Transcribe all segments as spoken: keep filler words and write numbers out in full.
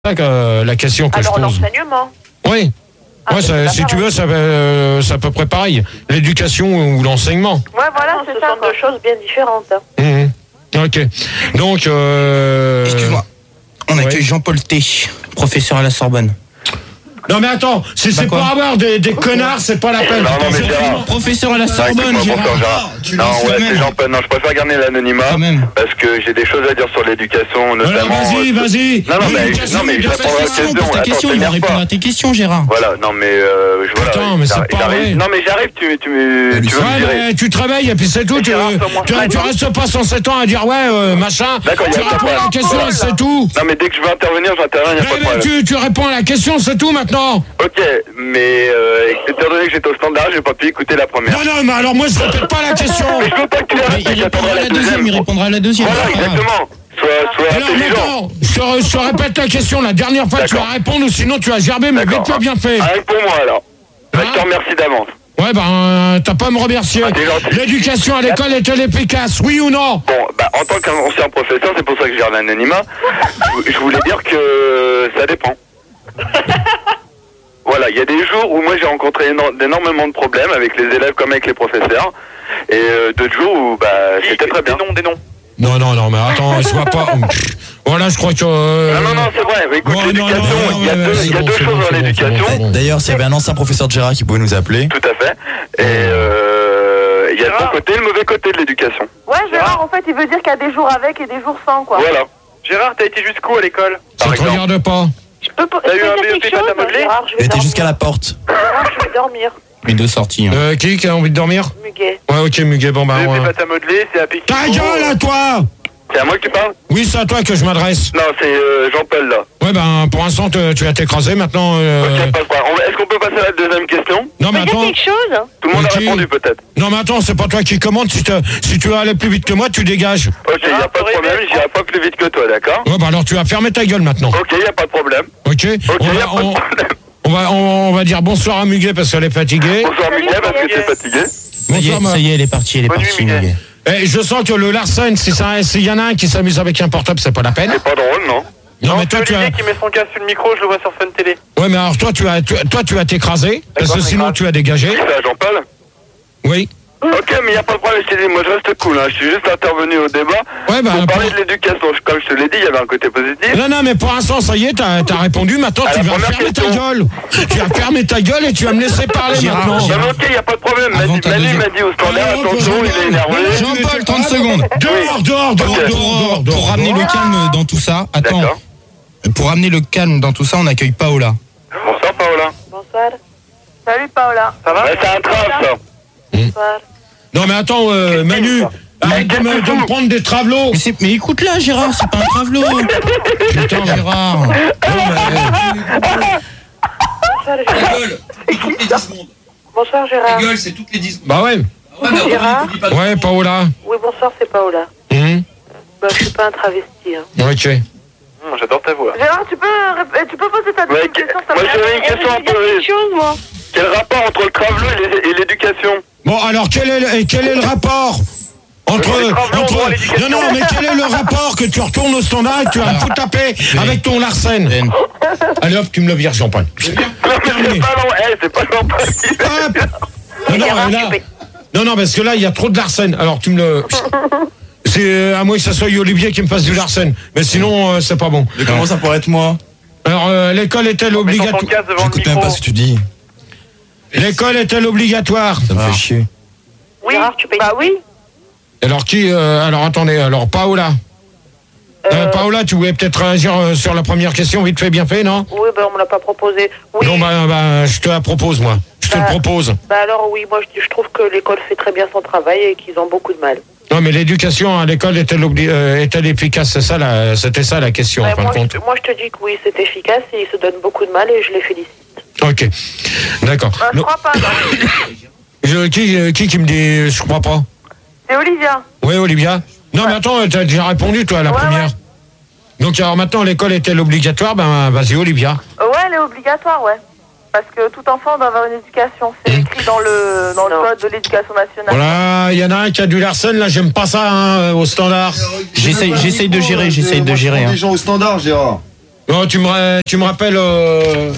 ça que, la question que Alors, je pose. l'enseignement. Oui. Ah, Ouais, ça, si tu veux, ça, euh, c'est à peu près pareil. L'éducation ou l'enseignement. Ouais, voilà, non, c'est ce ça, sont quoi. Deux choses bien différentes. Mmh. Ok. Donc, euh... excuse-moi. On accueille ouais. Jean-Paul T, professeur à la Sorbonne. Non mais attends, si c'est pour avoir des, des connards, c'est pas la peine. Non, non, mais Gérard, professeur à la Sorbonne, Gérard. Gérard. Non, ouais, c'est Jean-Paul. Non, je préfère garder l'anonymat parce que j'ai des choses à dire sur l'éducation, notamment. Alors, vas-y, vas-y. Non, non, mais, non, mais je répondrai à la question. Pose ta question, il va répondre à tes questions, Gérard. Voilà, non, mais euh, je voilà. Attends, mais c'est pas vrai. Non, mais j'arrive, tu, tu, tu veux me dire. Tu te réveilles et puis c'est tout. Tu, tu, tu restes pas cent sept ans à dire ouais, euh, machin. D'accord, tu réponds à la question et c'est tout. Non, mais dès que je veux intervenir, j'interviens, il n'y a pas de problème. Tu, tu réponds à la question, c'est tout maintenant. Ok, mais euh, étant donné que j'étais au standard, j'ai pas pu écouter la première. Non, non, mais alors moi je répète pas la question. Mais je veux pas que tu la répètes, j'attendrai la deuxième. Il répondra à la deuxième. Voilà, exactement. Sois, sois alors maintenant, je te, je te répète la question. La dernière fois, tu vas répondre ou sinon tu vas gerber, mais tu as bien fait. Ah, réponds-moi alors. Hein? Je te remercie d'avance. Ouais, ben, t'as pas à me remercier. Ah, l'éducation à l'école est-elle efficace, oui ou non? Bon, bah, en tant qu'ancien professeur, c'est pour ça que je gère l'anonymat. Je voulais dire que ça dépend. Voilà, il y a des jours où moi j'ai rencontré énormément de problèmes avec les élèves comme avec les professeurs. Et euh, d'autres jours où bah, c'était très bien. Des noms, des noms. Non, non, non, mais attends, je vois pas. Voilà, je crois que. Euh... Non, non, non, c'est vrai. Écoute, oh, l'éducation, il y a deux, il y a deux choses dans l'éducation. Bon, bon. D'ailleurs, s'il y avait un ancien professeur de Gérard qui pouvait nous appeler. Tout à fait. Et euh, il y a le bon côté et le mauvais côté de l'éducation. Ouais, Gérard, en fait, il veut dire qu'il y a des jours avec et des jours sans, quoi. Voilà. Gérard, t'as été jusqu'où à l'école? Ça te regarde pas. Je peux pas. T'as eu un B E P pâte à modeler? Il était jusqu'à la porte. Gérard, je vais dormir. Les deux sorties. Hein. Euh, qui qui a envie de dormir? Muguet. Ouais, ok, Muguet, bon bah. B E P pâte à modeler, c'est à Pékin. Ta gueule à toi! C'est à moi que tu parles? Oui, c'est à toi que je m'adresse. Non, c'est euh, Jean-Paul là. Ouais, ben pour l'instant, tu vas t'écraser maintenant. Euh... Ok, pas de problème. Est-ce qu'on peut passer à la deuxième question? Non, mais attends. Il y a quelque chose? Tout le monde a répondu peut-être. Non, mais attends, c'est pas toi qui commande. Si, si tu veux aller plus vite que moi, tu dégages. Ok, il n'y a pas de problème, j'irai pas plus vite que toi, d'accord? Ouais, bah alors tu vas fermer ta gueule maintenant. Ok, il n'y a pas de problème. Ok, ok, on, y va, a pas on, de problème. On, va, on, on va dire bonsoir à Muguet parce qu'elle est fatiguée. Bonsoir Muguet parce que tu es fatigué. Ça y, est, ça y est, elle est partie, elle est partie, Muguet. Eh, je sens que le Larsen, si ça, s'il y en a un qui s'amuse avec un portable, c'est pas la peine. C'est pas drôle, non? Non, non mais toi, tu as. qui met son casque sur le micro, je le vois sur Fun Télé. Ouais, mais alors toi, tu as, tu, toi, tu vas t'écraser parce que sinon, tu as dégagé. C'est à Jean-Paul? Oui. Ok, mais il n'y a pas de problème, je t'ai dit, moi je reste cool, hein. Je suis juste intervenu au débat ouais, bah, pour parler pour... de l'éducation. Comme je te l'ai dit, il y avait un côté positif. Non, non, mais pour l'instant, ça y est, t'as as répondu, maintenant à tu vas fermer question. ta gueule. Tu vas fermer ta gueule et tu vas me laisser parler Gérard, maintenant. Gérard. Non, ok, il n'y a pas de problème. Manu deuxième... m'a dit au standard, oh, attention, il est énervé. Jean-Paul, trente secondes. Dehors, dehors, dehors, okay. dehors, dehors. Pour ramener le calme dans tout ça, attends. Pour ramener le calme dans tout ça, on accueille Paola. Bonsoir, Paola. Bonsoir. Salut, Paola. Ça va? Ouais, c'est un trave, ça. Bonsoir. Non mais attends, euh, Manu, arrête de me, de me prendre des travelots. Mais, mais écoute-là, Gérard, c'est pas un travelot. Putain, Gérard. Non, mais... Bonsoir, Gérard. C'est toutes les dix secondes. Bonsoir, Gérard. Ta gueule, c'est toutes les dix secondes. Bah ouais. Ouais, mais Gérard. Ouais, Paola. Oui, bonsoir, c'est Paola. Mmh. Bah, je suis pas un travesti. Hein. Ok. Mmh, j'adore ta voix. Gérard, tu peux, tu peux poser ta deuxième ouais, question? Ça moi, j'avais une question un peu... chose, moi. Quel rapport entre le travelot et l'éducation? Bon, alors, quel est, quel est le rapport entre, entre non, non, mais quel est le rapport que tu retournes au standard et que tu vas tout taper avec ton Larsen? Allez hop, tu me le vires, Jean-Paul. C'est pas long, hey, c'est pas long. Non, non, là, non, non, parce que là, il y a trop de Larsen. Alors, tu me le... C'est à moins que ce soit Olivier qui me fasse du Larsen. Mais sinon, euh, c'est pas bon. Mais comment ça pourrait être moi? Alors, euh, l'école est-elle obligatoire? J'écoute même pas ce que tu dis. L'école est-elle obligatoire? Ça me fait chier. Oui, Gérard, tu payes. Bah oui. Alors qui euh, Alors attendez, alors Paola. Euh... Euh, Paola, tu voulais peut-être réagir euh, sur la première question, vite fait, bien fait, non? Oui, ben on me l'a pas proposé. Oui. Non, bah, bah je te la propose, moi. Je bah, te le propose. Bah alors oui, moi je, je trouve que l'école fait très bien son travail et qu'ils ont beaucoup de mal. Non, mais l'éducation à l'école est-elle obli... euh, est-elle efficace? C'est ça, la... C'était ça la question, ouais, en fin moi, de compte. Je, moi, je te dis que oui, c'est efficace et ils se donnent beaucoup de mal et je les félicite. Ok, d'accord. Bah, je non. crois pas. je, qui, qui qui me dit je crois pas? C'est Olivia. Oui, Olivia. Non, ouais. Mais attends, tu as déjà répondu, toi, à la ouais, première. Ouais. Donc, alors maintenant, l'école est-elle obligatoire? Ben, vas-y, Olivia. Euh, ouais, elle est obligatoire, ouais. Parce que tout enfant doit avoir une éducation. C'est mmh. écrit dans le, dans le code de l'éducation nationale. Voilà, il y en a un qui a du Larsen, là, j'aime pas ça, hein, au standard. J'essaye, j'essaye de gérer, j'essaye de gérer. Hein. Les gens au standard, Gérard. Non, tu me, tu me rappelles... Euh...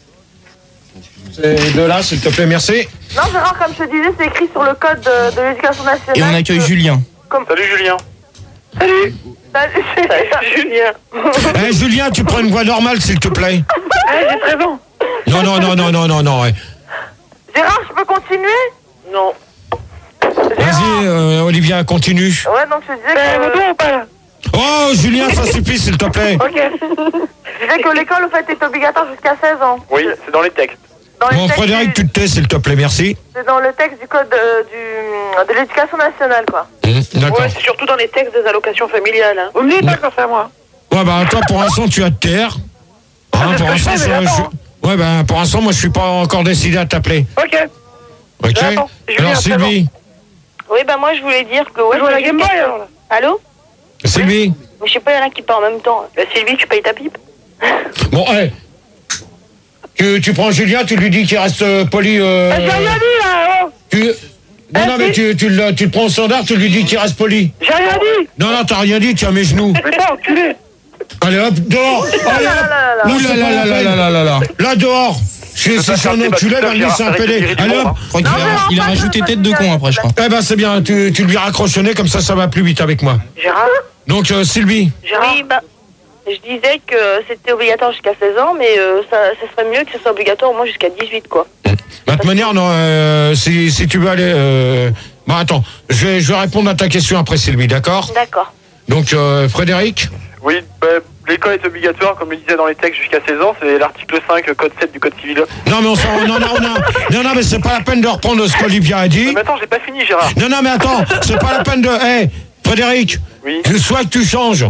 C'est de là, s'il te plaît, merci. Non, Gérard, comme je te disais, c'est écrit sur le code de, de l'éducation nationale. Et on accueille que... Julien. Comme... Salut Julien. Salut. Salut, Salut Julien. Eh, hey, Julien, tu prends une voix normale, s'il te plaît. Eh, j'ai treize ans. Non, non, non, non, non, non, non. Ouais. Gérard, je peux continuer? Non. Vas-y, euh, Olivia, continue. Ouais, donc je disais que... pas Oh, Julien, ça suffit, s'il te plaît. Ok. Je disais que l'école, en fait, est obligatoire jusqu'à seize ans. Oui, c'est dans les textes. Dans les Bon, textes Frédéric, du... tu te tais, s'il te plaît, merci. C'est dans le texte du code euh, du... de l'éducation nationale, quoi. Mmh, d'accord. Ouais, c'est surtout dans les textes des allocations familiales. Hein. Vous me dites pas quand c'est à moi. Ouais, bah, toi, pour l'instant, tu as de terre. Hein, pour l'instant, je... je... Ouais, bah, pour l'instant, moi, je suis pas encore décidé à t'appeler. Ok. Ok. Alors, Sylvie. Oui, bah, moi, je voulais dire que... Ouais, je la Game Boy, alors, là. Allô? Sylvie. Mais je sais pas, il y en a qui parlent en même temps. Bah, Sylvie, tu payes ta pipe? Bon, hé. Hey. Tu, tu prends Julien, tu lui dis qu'il reste euh, poli... Euh... J'ai rien dit, là, oh. Tu... Non, non, mais tu, tu, le, tu le prends au standard, tu lui dis qu'il reste poli. J'ai rien dit. Non, non, t'as rien dit, tu as mes genoux. Putain, enculé. Allez, hop, dehors. Allez, hop. Ouh là là là là là là là là. Là, dehors. C'est un enculé, ben lui, c'est un pédé. Allez, hop. Il a, il a rajouté tête de con après, je crois. Eh ben, c'est bien, tu, tu lui raccroches le nez, comme ça, ça va plus vite avec moi. Gérard. Donc, euh, Sylvie. Gérard. Oui, bah... Je disais que c'était obligatoire jusqu'à seize ans, mais euh, ça, ça serait mieux que ce soit obligatoire au moins jusqu'à dix-huit, quoi. De toute manière, non, euh, si, si tu veux aller... Euh... Bon, attends, je vais, je vais répondre à ta question après, Sylvie, d'accord? D'accord. Donc, euh, Frédéric? Oui, bah, l'école est obligatoire, comme le disait dans les textes, jusqu'à seize ans. C'est l'article cinq, code sept du code civil. Non, mais on s'en... Non, non, non, non, non, mais c'est pas la peine de reprendre ce qu'Olivia a dit. Mais attends, j'ai pas fini, Gérard. Non, non, mais attends, c'est pas la peine de... Hé, hey, Frédéric, oui. Soit que tu changes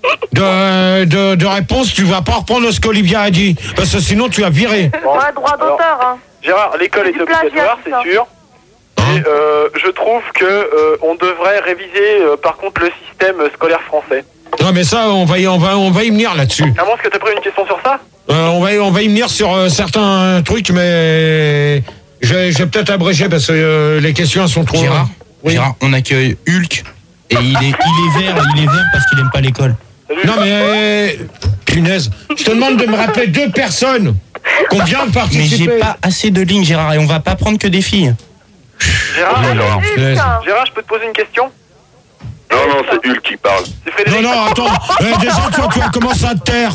de, de, de réponse, tu vas pas reprendre ce qu'Olivia a dit, parce que sinon tu as viré. Bon. Ouais, droit d'auteur, hein. Gérard, l'école est obligatoire, c'est sûr. Hein? Et euh, je trouve que euh, on devrait réviser, euh, par contre, le système scolaire français. Non, mais ça, on va y, on va, on va y venir là-dessus. Ah bon, est-ce que t'as pris une question sur ça? euh, on, va y, on va y venir sur euh, certains trucs, mais je vais, je vais peut-être abréger parce que euh, les questions sont trop... Gérard, oui. Gérard, on accueille Hulk, et il est, il est vert, il est vert parce qu'il aime pas l'école. Non, mais... Euh, punaise, je te demande de me rappeler deux personnes qui ont bien participer. Mais j'ai pas assez de lignes, Gérard, et on va pas prendre que des filles. Gérard, Gérard, Gérard, je peux te poser une question? Non, non, c'est Hulk qui parle. Non, non, attends, euh, déjà, toi, tu as commencé à te taire.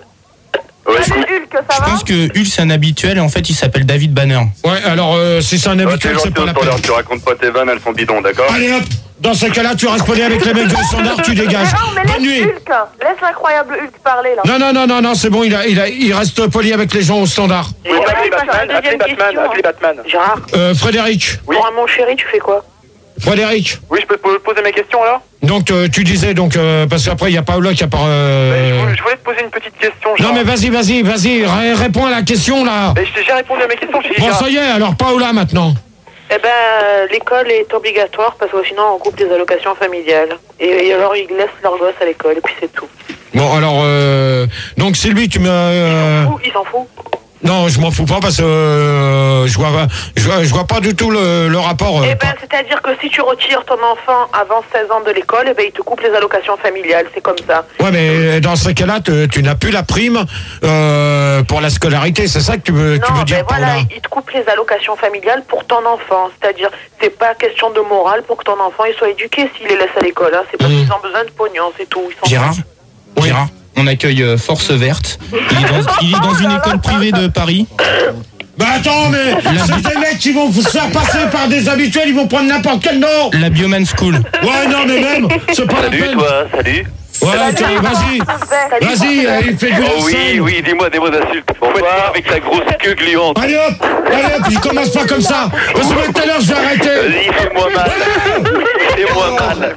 Ouais, Salut Hulk, ça Je va? pense que Hulk, c'est un habituel, et en fait, il s'appelle David Banner. Ouais, alors, euh, si c'est un habituel, c'est pas la peine. Tu racontes pas tes vannes, elles sont bidons, d'accord? Allez, hop, dans ce cas-là, tu restes poli avec les mecs du standard, tu dégages. Non, mais Bonne laisse nuit. Hulk, laisse l'incroyable Hulk parler, là. Non, non, non, non, non, c'est bon, il, a, il, a, il reste poli avec les gens au standard. Oui, appelez Batman, appelez Batman, appelez Batman. Gérard, Euh, Frédéric. Oui. pour un mon chéri, tu fais quoi? Frédéric. Oui, je peux te poser mes questions, alors? Donc, euh, tu disais, donc, euh, parce qu'après, il y a Paola qui a pas... Euh... Ben, je, voulais, je voulais te poser une petite question, Gérard. Non, mais vas-y, vas-y, vas-y, ré- réponds à la question, là. Ben, je t'ai déjà répondu à mes questions, j'ai dit Bon, Gérard. ça y est, alors Paola, maintenant. Eh ben, euh, l'école est obligatoire parce que sinon on coupe les allocations familiales. Et, et alors ils laissent leurs gosses à l'école et puis c'est tout. Bon, alors, euh... donc, Sylvie, tu me... Euh... Ils s'en foutent. Non, je m'en fous pas parce que euh, je vois, je vois, je vois pas du tout le, le rapport. Euh, Eh ben, c'est-à-dire que si tu retires ton enfant avant seize ans de l'école, eh ben, ils te coupent les allocations familiales, c'est comme ça. Ouais, mais dans ce cas-là, tu, tu n'as plus la prime euh, pour la scolarité, c'est ça que tu veux, Non, tu veux dire, ben voilà, Paola? ils te coupent les allocations familiales pour ton enfant. C'est-à-dire, c'est pas question de morale pour que ton enfant il soit éduqué s'il les laisse à l'école. Hein. C'est parce Mmh. qu'ils ont besoin de pognon, c'est tout. Ils s'en Gérard, foutent. Oui. Gérard, on accueille euh, Force Verte. Il est dans, il est dans une école privée de Paris. Bah attends, mais c'est des mecs qui vont se faire passer par des habituels, ils vont prendre n'importe quel nom. La Bioman School. Ouais, non, mais même, c'est pas la Salut, peine. toi, salut. Ouais, tiens, vas-y, vas-y, euh, il fait du Oh oui, harcèle. oui, dis-moi des mots d'insultes. Bonsoir, avec ta grosse queue gluante. Allez hop, allez hop, je commence pas comme ça. Parce que tout à l'heure, je vais arrêter. Vas-y, fais-moi mal. Fais-moi mal.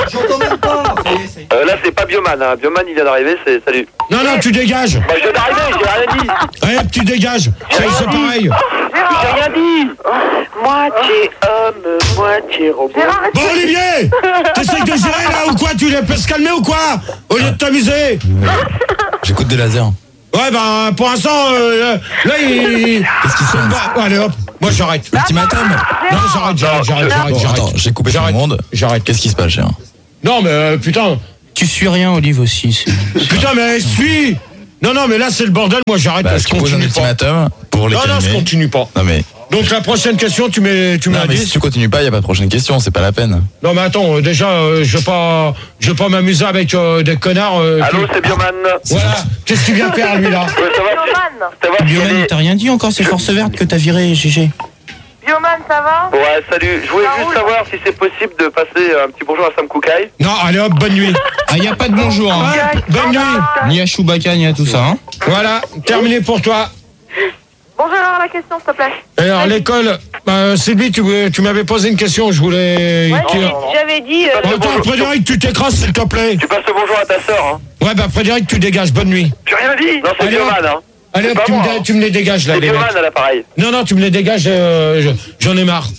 Euh, là, c'est pas Bioman, hein. Bioman, il vient d'arriver, c'est salut. Non, non, tu dégages. Bah, je viens d'arriver, j'ai rien dit. Allez hop, tu dégages. C'est c'est pareil. J'ai rien dit. Moitié homme, moitié robot. Bon, Olivier, t'essayes de gérer là ou quoi? Tu les peux se calmer ou quoi? Au lieu de t'amuser. J'écoute des lasers. Ouais, bah, pour l'instant, euh, là, il... Qu'est-ce qui se passe? Allez hop, moi j'arrête. Ultimatum. Non, j'arrête, j'arrête, j'arrête, j'arrête, Bon, j'arrête. attends, j'ai coupé tout le J'arrête. monde. J'arrête. Qu'est-ce qui se passe, Gérard? Non, mais euh, putain, Tu suis rien, Olive aussi. c'est- putain, mais suis. Non, non, mais là, c'est le bordel. Moi, j'arrête. Bah, je tu poses un continue pas. ultimatum pour les Non, non, je calmer. continue pas. Non, mais. Donc, la prochaine question, tu mets, tu mets Non, à mais dix. si tu continues pas, il n'y a pas de prochaine question, c'est pas la peine. Non, mais attends, euh, déjà, euh, je vais pas, je vais pas m'amuser avec euh, des connards. Euh, Allô, qui- c'est Bioman. Voilà. Qu'est-ce qu'il vient faire, lui, là? Ouais, ça va, Bioman. ça va, Bioman, c'est- t'as rien dit encore, c'est Force Verte que t'as viré, G G. Bioman, ça va? Ouais, salut. Je voulais Ça juste roule. savoir si c'est possible de passer un petit bonjour à Sam Koukaï. Non, allez hop, bonne nuit. Ah, y a pas de bonjour, hein. Ouais, bonne nuit. Ni à Chewbacca, ni à tout ça, hein. Voilà, terminé pour toi. Bon, Gérard, la question, s'il te plaît. Alors, l'école, bah, Sylvie, tu, voulais- tu m'avais posé une question, je voulais... Ouais, tu- j'ai- j'avais dit... euh, Bon, attends, Frédéric, tu t'écrases, s'il te plaît. Tu passes le bonjour à ta sœur, hein. Ouais, bah, Frédéric, tu dégages, bonne nuit. J'ai rien dit. Non, c'est Allez, Bioman, hop. hein. Allez, C'est hop, pas tu, me, moi, dé- hein. tu me les dégages, là, C'est les mecs. Bioman à l'appareil. Non, non, tu me les dégages, euh, je- j'en ai marre.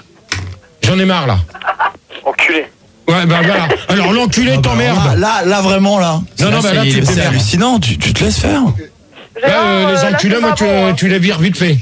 J'en ai marre, là. Enculé. Ouais, bah, voilà. Alors, l'enculé Là, t'emmerde. là, là, vraiment, là. Non, non, bah, là, tu C'est t'énerves. hallucinant, tu, tu te laisses faire. Là, Gérard, euh, euh, les là, enculés, c'est moi, pas tu, bon, hein. tu les vires vite fait.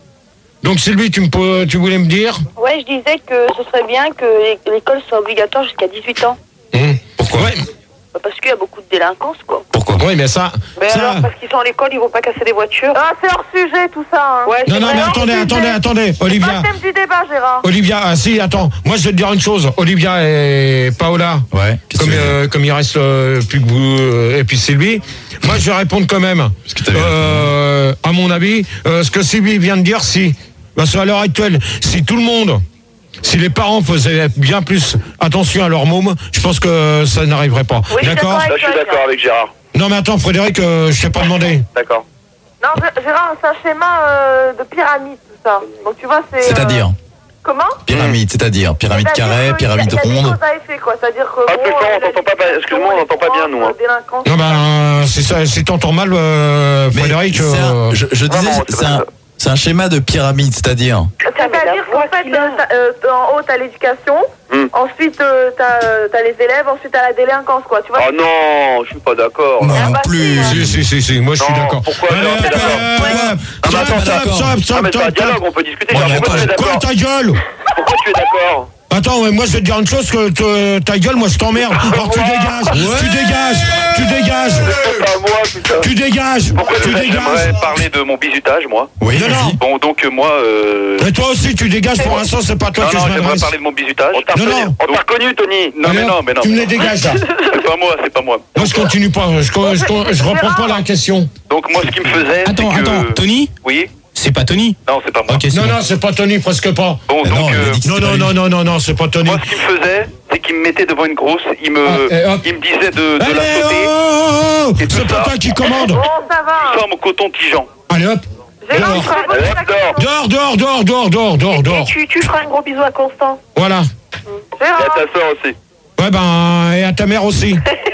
Donc, Sylvie, tu, me, po- tu voulais me dire Ouais, je disais que ce serait bien que l'é- l'école soit obligatoire jusqu'à dix-huit ans. Pourquoi ouais. Bah, parce qu'il y a beaucoup de délinquance, quoi. Pourquoi Oui, mais ça... Mais ça... alors, parce qu'ils sont à l'école, ils vont pas casser des voitures. Ah, c'est hors sujet, tout ça. Hein. Ouais, Non, c'est non, mais vraiment attendez, hors attendez, sujet. attendez, C'est pas Olivia. le thème du débat, Gérard. Olivia, ah si, attends. Moi, je vais te dire une chose. Olivia et Paola, Ouais. qu'est-ce comme, que tu veux euh, comme il reste euh, plus que vous euh, et puis Sylvie, moi, je vais répondre quand même. que t'as vu Euh, à mon avis, euh, ce que Sylvie vient de dire, si, parce qu'à l'heure actuelle, si tout le monde, si les parents faisaient bien plus attention à leur môme, je pense que ça n'arriverait pas. Oui, je suis D'accord d'accord Là, je suis d'accord avec Gérard. Non, mais attends, Frédéric, euh, je t'ai pas demandé. D'accord. Non, Gé- Gérard, c'est un schéma euh, de pyramide, tout ça. Donc, tu vois, c'est... C'est-à-dire euh, Comment? pyramide, c'est-à-dire pyramide C'est-à-dire carrée, que pyramide il y a- il y a des ronde. choses à effet, quoi. C'est-à-dire que... Ah, bon, plus tard, on euh, t'entend pas bien. Excuse-moi, on n'entend pas bien, nous, hein. la délinquance, Non, ben, si, ça, si t'entends mal, euh, Mais Frédéric... c'est un- euh, je, je disais, Vraiment, c'est c'est un, pas- c'est un schéma de pyramide, c'est-à-dire. C'est-à-dire qu'en fait, euh, t'as- euh, en haut, t'as l'éducation, Hmm. ensuite, euh, t'as euh, t'as les élèves, ensuite, t'as la délinquance, quoi. Tu vois? Oh non, je suis pas d'accord. Non, là. non bah, plus. si, Si, si, si, si, moi je suis Non, d'accord. pourquoi Allez, non, hop, t'es d'accord. allez, hop, Ah, mais stop, attends, stop, d'accord. stop, Ah, stop, mais c'est un stop, dialogue, stop. on peut discuter. Ouais, Genre, mais pourquoi tu es Quoi, d'accord ta gueule? Pourquoi tu es d'accord Attends, mais moi je vais te dire une chose, que te- ta gueule, moi je t'emmerde. Alors tu dégages, tu dégages, tu dégages, C'est pas moi, putain. tu dégages, Pourquoi tu déjà, j'aimerais dégages. parler de mon bisutage, moi. Oui, Non, non. vas-y. Bon, donc euh, moi... Euh... Et toi aussi tu dégages, pour l'instant c'est pas toi Non, que non, je j'aimerais m'adresse. parler de mon bisutage. On t'a Non, reconnu, non. on t'a reconnu, Tony. Non, Allez, mais non, mais non. Tu me mais les non. dégages là. C'est pas moi, c'est pas moi. Moi je continue pas, je, je, je, je reprends pas la question. Donc moi, ce qui me faisait, Attends, c'est que... attends, Tony? Oui. C'est pas Tony? Non, c'est pas moi. Ok, c'est Non, bon. non, c'est pas Tony, presque pas. Bon, Mais donc... non, il a euh, dit que Non, c'était non, pas non, lui. non, non, non, c'est pas Tony. Moi, ce qu'il me faisait, c'est qu'il me mettait devant une grosse, il me, Ah, et hop. il me disait de, de Allez, la sauter. oh, oh, oh, Et tout c'est pas ça. toi qui commande. Bon, ça va. Sans mon coton-tigeant. Allez hop, Gérard, dehors. je ferai poser la Hop, question. Dehors, dehors, dehors, dehors, dehors, dehors, Et dehors. tu, tu feras un gros bisou à Constant. Voilà. Et à Gérard, ta soeur aussi. Ouais ben, et à ta mère aussi.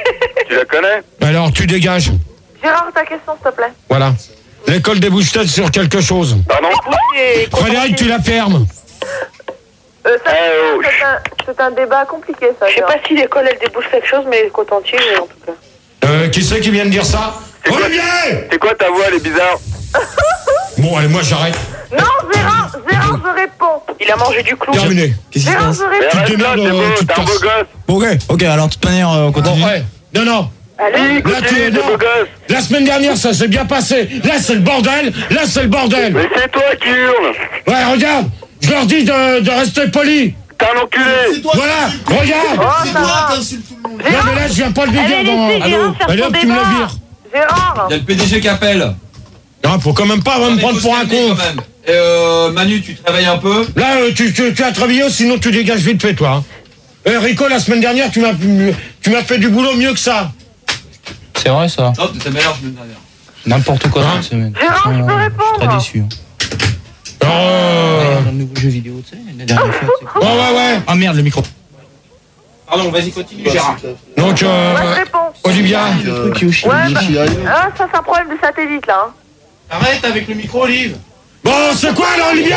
Tu la connais? Alors tu dégages. Gérard, ta question, s'il te plaît. Voilà. L'école débouche peut-être sur quelque chose. Pardon? Et Frédéric, tu la fermes. Euh, ça, Eh, oh, c'est un, c'est un débat compliqué, ça. Je sais pas si l'école, elle débouche quelque chose, mais le coton-tige, en tout cas. Euh, qui c'est qui vient de dire ça? quoi Olivier! C'est quoi ta voix, elle est bizarre? Bon, allez, moi j'arrête. Non, Gérard, Gérard, je réponds. Il a mangé du clou. Terminé. Qu'est-ce qui se Gérard, passe je Mais réponds. arrête là, démerdes, t'es euh, beau, tu te t'es un beau casses. gosse. Ok, ok, alors de toute manière, euh, on Bon, continue. ouais. Non, non. Allez. Oui, Là, tu continue, es t'es beau non. gosse. La semaine dernière, ça s'est bien passé. Là, c'est le bordel. Là, c'est le bordel. Mais c'est toi qui hurles. Ouais, regarde. Je leur dis de, de rester poli. T'es un enculé. Voilà, regarde. Oh, ça va. Non, mais là, je viens pas le Allez, dire dans... laissez Gérard faire Allez, son hop, tu me le débat. vires. Gérard. Il y a le P D G qui appelle. Non, faut quand même pas me prendre pour un con. Quand même. Et euh, Manu, tu te réveilles un peu. Là, euh, tu, tu, tu as travaillé, sinon tu dégages vite fait, toi. Hein. Eh, Rico, la semaine dernière, tu m'as tu m'as fait du boulot mieux que ça. C'est vrai ça. Non, t'étais meilleur semaine dernière. N'importe quoi Hein cette semaine. Gérard, je peux Je suis répondre. très déçu. Oh. Dans le nouveau jeu vidéo, tu sais, la dernière fois. tu sais. Ouais, ouais, ouais. Ah merde, le micro. Pardon, vas-y, continue, Gérard. Donc, euh, Ouais, je réponds. Olivia, Le truc qui est au chien. Ouais, bah, ah, ça, c'est un problème de satellite, là. hein. Arrête avec le micro, Olive. bon, c'est quoi là, Olivier?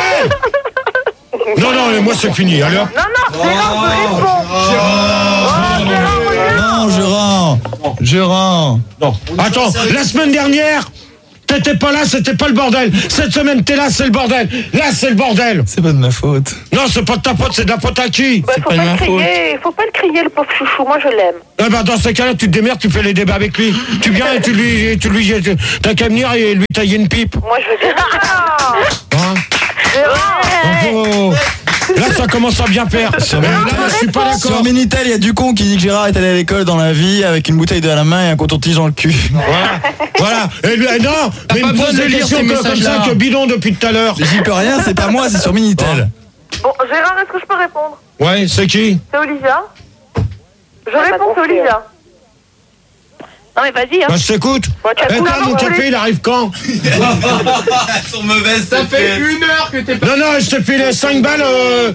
Non, non, mais moi c'est fini, allez hop. Non, non, Gérard, je réponds. Oh, Gérard, regarde. Non, Gérard Gérard Non. Attends, la semaine dernière, T'étais pas là, c'était pas le bordel. Cette semaine, t'es là, c'est le bordel. Là, c'est le bordel. C'est pas de ma faute. Non, c'est pas de ta faute, c'est de la faute à qui? Bah, faut pas, le crier, faut pas le crier, le pauvre chouchou, moi je l'aime. Eh ben, dans ces cas-là, tu te démerdes, tu fais les débats avec lui. Tu viens et tu lui, tu lui, t'as qu'à venir et lui tailler une pipe. Moi je veux dire. Hein? Oh, là, ça commence à bien faire. Là, là, je suis pas d'accord. Sur Minitel, il y a du con qui dit que Gérard est allé à l'école dans la vie avec une bouteille de à la main et un coton-tige dans le cul. Voilà. Voilà. Et lui, non, mais il me pose des questions comme, comme ça que bidon depuis tout à l'heure. J'y peux rien, c'est pas moi, c'est sur Minitel. Bon, Gérard, est-ce que je peux répondre? Ouais, c'est qui? C'est Olivia. Je réponds, c'est Olivia. Non mais vas-y, hein. Bah, je t'écoute. Bon, Eh, toi, mon café, il arrive quand? Elles sont mauvaises. Ça fait une heure que t'es pas. Non, non, je te filé cinq balles. Euh...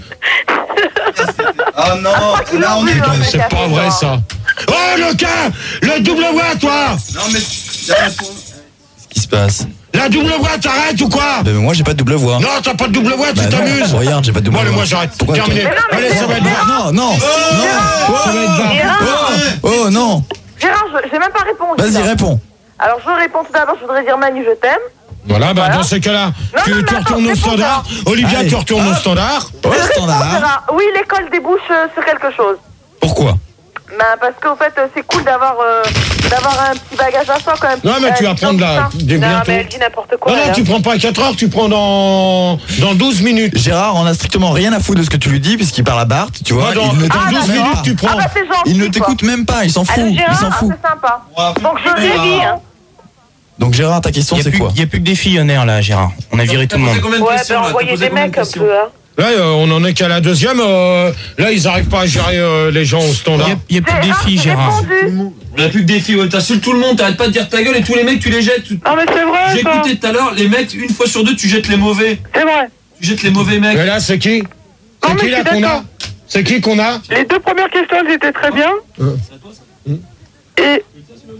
Oh non, là on est dans. C'est pas vrai, ça. Oh, le cas! Le double voix, toi! Non mais. Qu'est-ce qui se passe? La double voix, t'arrêtes ou quoi? Bah, mais moi j'ai pas de double voix. Non, t'as pas de double voix, tu Bah, t'amuses. non, regarde, j'ai pas de double Bon, allez, voix. moi, j'arrête. Pourquoi Terminé. toi Allez, ça va être barre. Non, non, non. Ça va être barre. Oh, oh non. Gérard, je- j'ai même pas répondu. Vas-y, là. réponds. Alors je réponds tout d'abord, je voudrais dire Manu, je t'aime. Voilà, bah, Voilà. dans ces cas-là, Non, tu, non, mais tu attends, retournes au réponds standard. pas. Olivia, Allez. tu retournes au standard. Ouais, Je réponds, standard. Gérard. Oui, l'école débouche euh, sur quelque chose. Pourquoi? Ben, parce qu'au fait, euh, c'est cool d'avoir euh, d'avoir un petit bagage à soi quand même. Non, mais tu Euh, vas prendre la, des Non, bientôt. mais elle dit n'importe quoi. Non, non, là. tu prends pas à quatre heures, tu prends dans, dans douze minutes. Gérard en a strictement rien à foutre de ce que tu lui dis puisqu'il parle à Bart, tu vois. Moi, dans, il ne dans Ah, douze d'accord. minutes, tu Ah prends. bah c'est gentil. Il ne quoi. t'écoute même pas, il s'en fout. Allô, Il Gérard, s'en ah, fout. c'est sympa. Ouais, Donc je l'ai dit, hein. Donc Gérard, ta question Il c'est quoi? n'y a plus que des filles, là, Gérard. On a viré tout le monde. Ouais, ben envoyez des mecs un peu, hein. Là, euh, on en est qu'à la deuxième. euh, là, ils arrivent pas à gérer euh, les gens au standard. Il n'y a, plus que des filles, j'ai Gérard. répondu. On a plus que des filles, ouais, t'insultes tout le monde, t'arrêtes pas de dire ta gueule et tous les mecs tu les jettes. Tu- Non mais c'est vrai J'ai ça. écouté tout à l'heure, les mecs, une fois sur deux, tu jettes les mauvais. C'est vrai. Tu jettes les mauvais mecs. Et là, c'est qui? C'est Non, mais qui je là suis qu'on a? d'accord. C'est qui qu'on a? Les deux premières questions, elles étaient très bien. Et